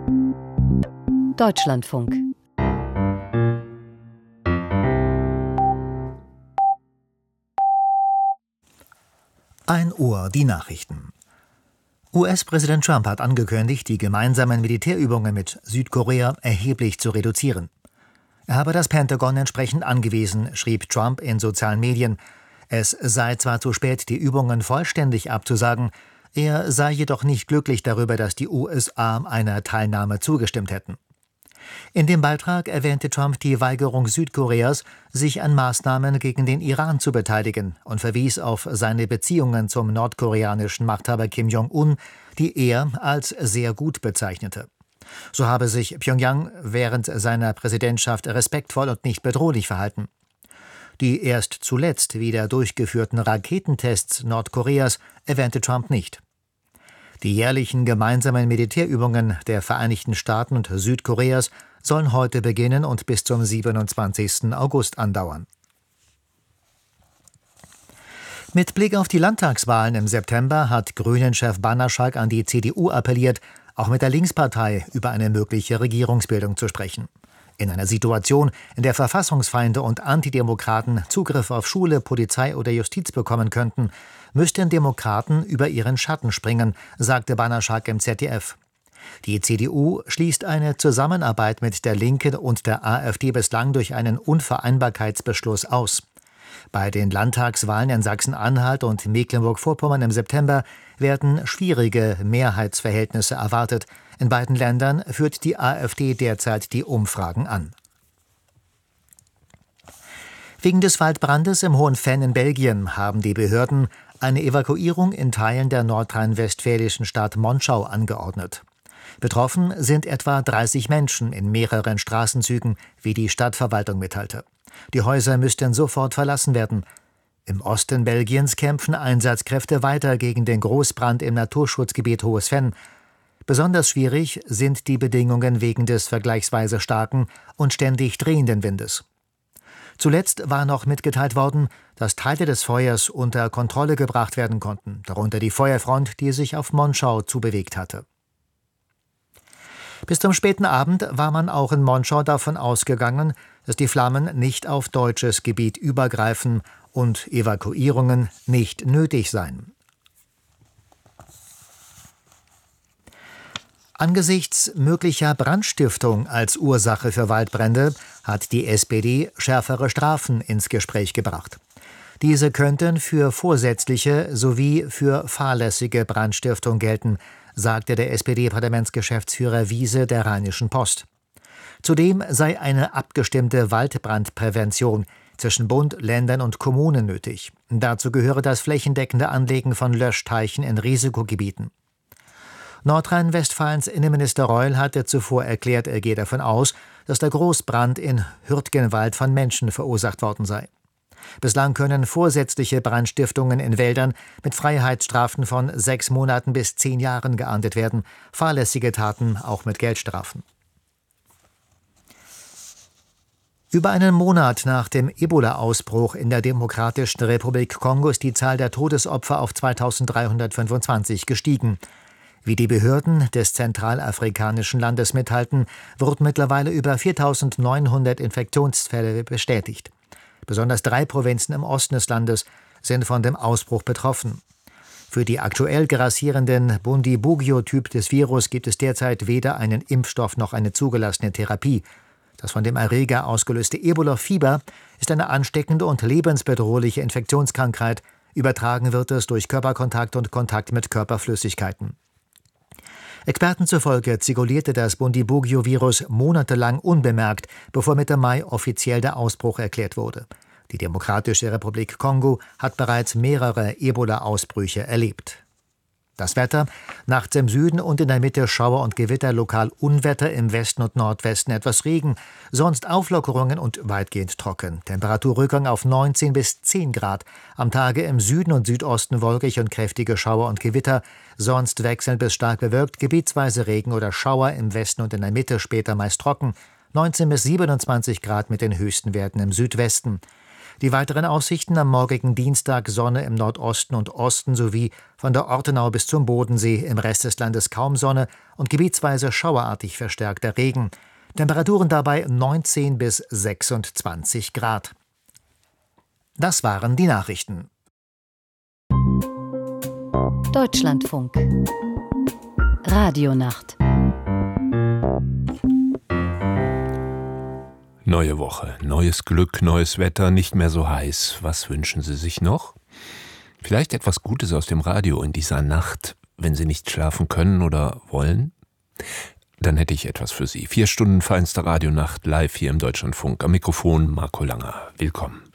Deutschlandfunk. Uhr, die Nachrichten. US-Präsident Trump hat angekündigt, die gemeinsamen Militärübungen mit Südkorea erheblich zu reduzieren. Er habe das Pentagon entsprechend angewiesen, schrieb Trump in sozialen Medien. Es sei zwar zu spät, die Übungen vollständig abzusagen, er sei jedoch nicht glücklich darüber, dass die USA einer Teilnahme zugestimmt hätten. In dem Beitrag erwähnte Trump die Weigerung Südkoreas, sich an Maßnahmen gegen den Iran zu beteiligen und verwies auf seine Beziehungen zum nordkoreanischen Machthaber Kim Jong-un, die er als sehr gut bezeichnete. So habe sich Pyongyang während seiner Präsidentschaft respektvoll und nicht bedrohlich verhalten. Die erst zuletzt wieder durchgeführten Raketentests Nordkoreas erwähnte Trump nicht. Die jährlichen gemeinsamen Militärübungen der Vereinigten Staaten und Südkoreas sollen heute beginnen und bis zum 27. August andauern. Mit Blick auf die Landtagswahlen im September hat Grünen-Chef Banaszak an die CDU appelliert, auch mit der Linkspartei über eine mögliche Regierungsbildung zu sprechen. In einer Situation, in der Verfassungsfeinde und Antidemokraten Zugriff auf Schule, Polizei oder Justiz bekommen könnten, müssten Demokraten über ihren Schatten springen, sagte Banaszak im ZDF. Die CDU schließt eine Zusammenarbeit mit der Linken und der AfD bislang durch einen Unvereinbarkeitsbeschluss aus. Bei den Landtagswahlen in Sachsen-Anhalt und Mecklenburg-Vorpommern im September werden schwierige Mehrheitsverhältnisse erwartet. In beiden Ländern führt die AfD derzeit die Umfragen an. Wegen des Waldbrandes im Hohen-Venn in Belgien haben die Behörden eine Evakuierung in Teilen der nordrhein-westfälischen Stadt Monschau angeordnet. Betroffen sind etwa 30 Menschen in mehreren Straßenzügen, wie die Stadtverwaltung mitteilte. Die Häuser müssten sofort verlassen werden. Im Osten Belgiens kämpfen Einsatzkräfte weiter gegen den Großbrand im Naturschutzgebiet Hohes Venn. Besonders schwierig sind die Bedingungen wegen des vergleichsweise starken und ständig drehenden Windes. Zuletzt war noch mitgeteilt worden, dass Teile des Feuers unter Kontrolle gebracht werden konnten, darunter die Feuerfront, die sich auf Monschau zubewegt hatte. Bis zum späten Abend war man auch in Monschau davon ausgegangen, dass die Flammen nicht auf deutsches Gebiet übergreifen und Evakuierungen nicht nötig seien. Angesichts möglicher Brandstiftung als Ursache für Waldbrände hat die SPD schärfere Strafen ins Gespräch gebracht. Diese könnten für vorsätzliche sowie für fahrlässige Brandstiftung gelten, sagte der SPD-Parlamentsgeschäftsführer Wiese der Rheinischen Post. Zudem sei eine abgestimmte Waldbrandprävention zwischen Bund, Ländern und Kommunen nötig. Dazu gehöre das flächendeckende Anlegen von Löschteichen in Risikogebieten. Nordrhein-Westfalens Innenminister Reul hatte zuvor erklärt, er gehe davon aus, dass der Großbrand in Hürtgenwald von Menschen verursacht worden sei. Bislang können vorsätzliche Brandstiftungen in Wäldern mit Freiheitsstrafen von 6 Monaten bis 10 Jahren geahndet werden, fahrlässige Taten auch mit Geldstrafen. Über einen Monat nach dem Ebola-Ausbruch in der Demokratischen Republik Kongo ist die Zahl der Todesopfer auf 2325 gestiegen. Wie die Behörden des zentralafrikanischen Landes mitteilten, wurden mittlerweile über 4.900 Infektionsfälle bestätigt. Besonders 3 Provinzen im Osten des Landes sind von dem Ausbruch betroffen. Für die aktuell grassierenden Bundibugyo-Typ des Virus gibt es derzeit weder einen Impfstoff noch eine zugelassene Therapie. Das von dem Erreger ausgelöste Ebola-Fieber ist eine ansteckende und lebensbedrohliche Infektionskrankheit. Übertragen wird es durch Körperkontakt und Kontakt mit Körperflüssigkeiten. Experten zufolge zirkulierte das Bundibugyo-Virus monatelang unbemerkt, bevor Mitte Mai offiziell der Ausbruch erklärt wurde. Die Demokratische Republik Kongo hat bereits mehrere Ebola-Ausbrüche erlebt. Das Wetter: nachts im Süden und in der Mitte Schauer und Gewitter, lokal Unwetter, im Westen und Nordwesten etwas Regen, sonst Auflockerungen und weitgehend trocken. Temperaturrückgang auf 19 bis 10 Grad. Am Tage im Süden und Südosten wolkig und kräftige Schauer und Gewitter, sonst wechselnd bis stark bewölkt, gebietsweise Regen oder Schauer, im Westen und in der Mitte später meist trocken. 19 bis 27 Grad mit den höchsten Werten im Südwesten. Die weiteren Aussichten: am morgigen Dienstag Sonne im Nordosten und Osten sowie von der Ortenau bis zum Bodensee, im Rest des Landes kaum Sonne und gebietsweise schauerartig verstärkter Regen. Temperaturen dabei 19 bis 26 Grad. Das waren die Nachrichten. Deutschlandfunk Radionacht. Neue Woche, neues Glück, neues Wetter, nicht mehr so heiß. Was wünschen Sie sich noch? Vielleicht etwas Gutes aus dem Radio in dieser Nacht, wenn Sie nicht schlafen können oder wollen? Dann hätte ich etwas für Sie. 4 Stunden feinste Radionacht live hier im Deutschlandfunk. Am Mikrofon Marco Langer. Willkommen.